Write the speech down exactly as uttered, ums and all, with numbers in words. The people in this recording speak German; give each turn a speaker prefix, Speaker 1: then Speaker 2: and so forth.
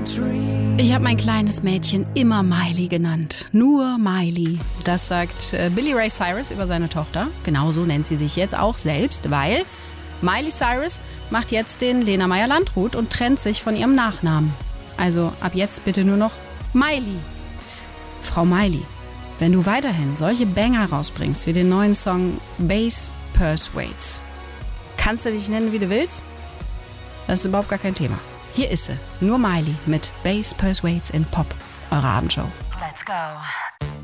Speaker 1: Ich habe mein kleines Mädchen immer Miley genannt. Nur Miley. Das sagt äh, Billy Ray Cyrus über seine Tochter. Genauso nennt sie sich jetzt auch selbst, weil Miley Cyrus macht jetzt den Lena Meyer-Landrut und trennt sich von ihrem Nachnamen. Also ab jetzt bitte nur noch Miley. Frau Miley, wenn du weiterhin solche Banger rausbringst wie den neuen Song Bass Persuades, kannst du dich nennen, wie du willst? Das ist überhaupt gar kein Thema. Hier ist sie, nur Miley mit Bass Persuades in Pop, eure Abendshow.
Speaker 2: Let's go.